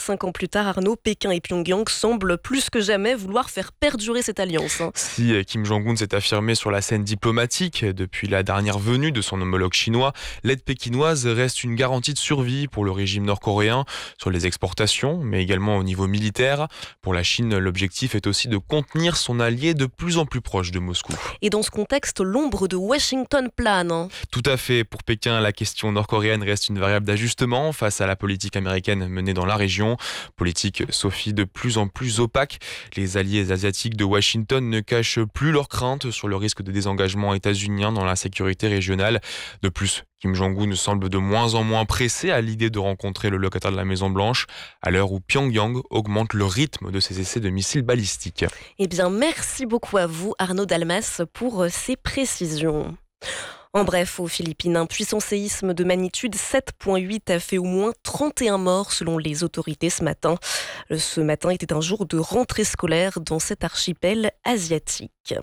25 ans plus tard, Arnaud, Pékin et Pyongyang semblent plus que jamais vouloir faire perdurer cette alliance. Si Kim Jong-un s'est affirmé sur la scène diplomatique depuis la dernière venue de son homologue chinois, l'aide pékinoise reste une garantie de survie pour le régime nord-coréen sur les exportations, mais également au niveau militaire. Pour la Chine, l'objectif est aussi de contenir son allié de plus en plus proche de Moscou. Et dans ce contexte, l'ombre de Washington plane. Tout à fait. Pour Pékin, la question nord-coréenne reste une variable d'ajustement face à la politique américaine menée dans la région. Politique, Sophie, de plus en plus opaque. Les alliés asiatiques de Washington ne cachent plus leurs craintes sur le risque de désengagement états-unien dans la sécurité régionale. De plus, Kim Jong-un semble de moins en moins pressé à l'idée de rencontrer le locataire de la Maison-Blanche, à l'heure où Pyongyang augmente le rythme de ses essais de missiles balistiques. Eh bien, merci beaucoup à vous, Arnaud Dalmas, pour ces précisions. En bref, aux Philippines, un puissant séisme de magnitude 7,8 a fait au moins 31 morts selon les autorités ce matin. Ce matin était un jour de rentrée scolaire dans cet archipel asiatique.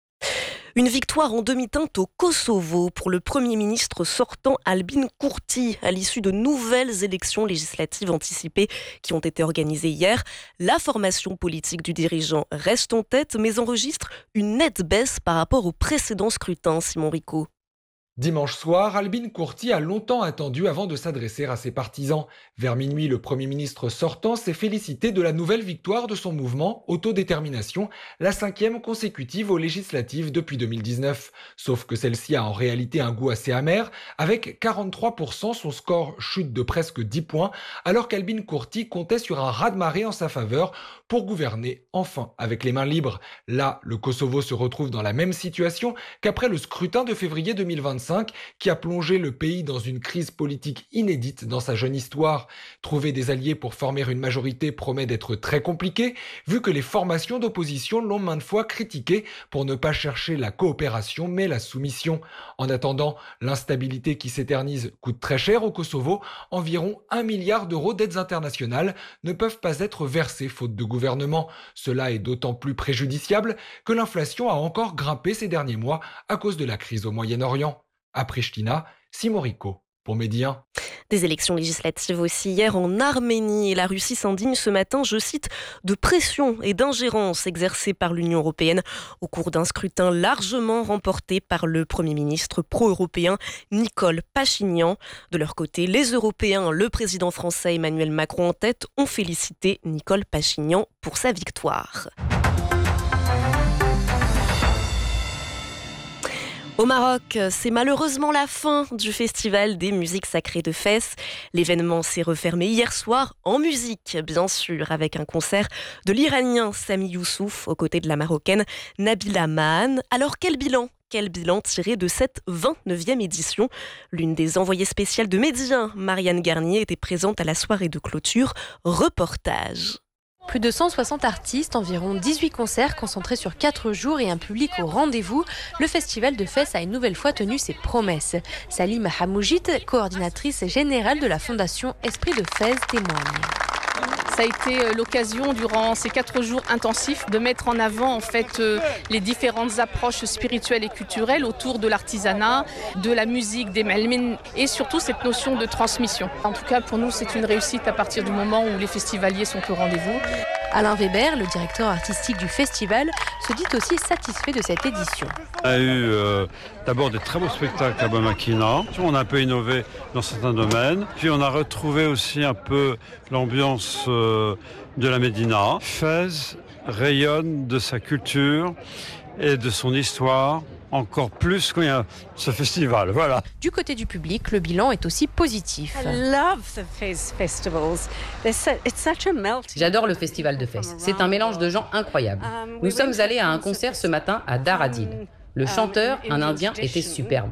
Une victoire en demi-teinte au Kosovo pour le Premier ministre sortant Albin Kurti à l'issue de nouvelles élections législatives anticipées qui ont été organisées hier. La formation politique du dirigeant reste en tête mais enregistre une nette baisse par rapport au précédent scrutin, Simon Rico. Dimanche soir, Albin Kurti a longtemps attendu avant de s'adresser à ses partisans. Vers minuit, le Premier ministre sortant s'est félicité de la nouvelle victoire de son mouvement Autodétermination, la 5e consécutive aux législatives depuis 2019. Sauf que celle-ci a en réalité un goût assez amer. Avec 43%, son score chute de presque 10 points, alors qu'Albin Kurti comptait sur un raz-de-marée en sa faveur pour gouverner enfin avec les mains libres. Là, le Kosovo se retrouve dans la même situation qu'après le scrutin de février 2025, qui a plongé le pays dans une crise politique inédite dans sa jeune histoire. Trouver des alliés pour former une majorité promet d'être très compliqué, vu que les formations d'opposition l'ont maintes fois critiqué pour ne pas chercher la coopération mais la soumission. En attendant, l'instabilité qui s'éternise coûte très cher au Kosovo. Environ 1 milliard d'euros d'aides internationales ne peuvent pas être versées faute de gouvernement. Cela est d'autant plus préjudiciable que l'inflation a encore grimpé ces derniers mois à cause de la crise au Moyen-Orient. À Pristina, Simon Rico pour Medi 1. Des élections législatives aussi hier en Arménie et la Russie s'indigne ce matin, je cite, de pression et d'ingérence exercée par l'Union européenne au cours d'un scrutin largement remporté par le Premier ministre pro-européen Nicole Pachinian. De leur côté, les Européens, le président français Emmanuel Macron en tête, ont félicité Nicole Pachinian pour sa victoire. Au Maroc, c'est malheureusement la fin du festival des musiques sacrées de Fès. L'événement s'est refermé hier soir en musique, bien sûr, avec un concert de l'Iranien Sami Youssouf aux côtés de la Marocaine Nabila Mahan. Alors quel bilan tiré de cette 29e édition? L'une des envoyées spéciales de Medi 1, Marianne Garnier, était présente à la soirée de clôture. Reportage. Plus de 160 artistes, environ 18 concerts concentrés sur 4 jours et un public au rendez-vous. Le festival de Fès a une nouvelle fois tenu ses promesses. Salima Hamoujit, coordinatrice générale de la fondation Esprit de Fès, témoigne. Ça a été l'occasion durant ces 4 jours intensifs de mettre en avant en fait les différentes approches spirituelles et culturelles autour de l'artisanat, de la musique, des melmines et surtout cette notion de transmission. En tout cas pour nous c'est une réussite à partir du moment où les festivaliers sont au rendez-vous. Alain Weber, le directeur artistique du festival, se dit aussi satisfait de cette édition. On a eu d'abord des très beaux spectacles à Bamakina. On a un peu innové dans certains domaines. Puis on a retrouvé aussi un peu l'ambiance de la Médina. Fès rayonne de sa culture et de son histoire. Encore plus quand il y a ce festival, voilà. Du côté du public, le bilan est aussi positif. J'adore le festival de Fès. C'est un mélange de gens incroyables. Nous sommes allés à un concert ce matin à Daradil. Le chanteur, un Indien, était superbe.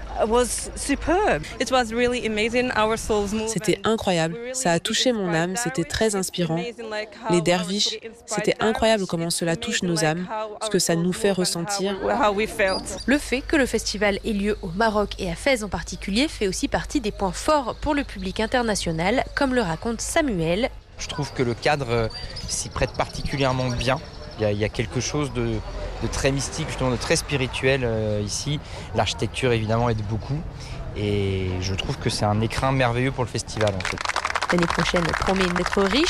C'était incroyable, ça a touché mon âme, c'était très inspirant. Les derviches, c'était incroyable comment cela touche nos âmes, ce que ça nous fait ressentir. Le fait que le festival ait lieu au Maroc et à Fès en particulier fait aussi partie des points forts pour le public international, comme le raconte Samuel. Je trouve que le cadre s'y prête particulièrement bien. Il y a quelque chose de très mystique, justement, de très spirituel ici. L'architecture, évidemment, aide beaucoup. Et je trouve que c'est un écrin merveilleux pour le festival, en fait. L'année prochaine promet d'être riche.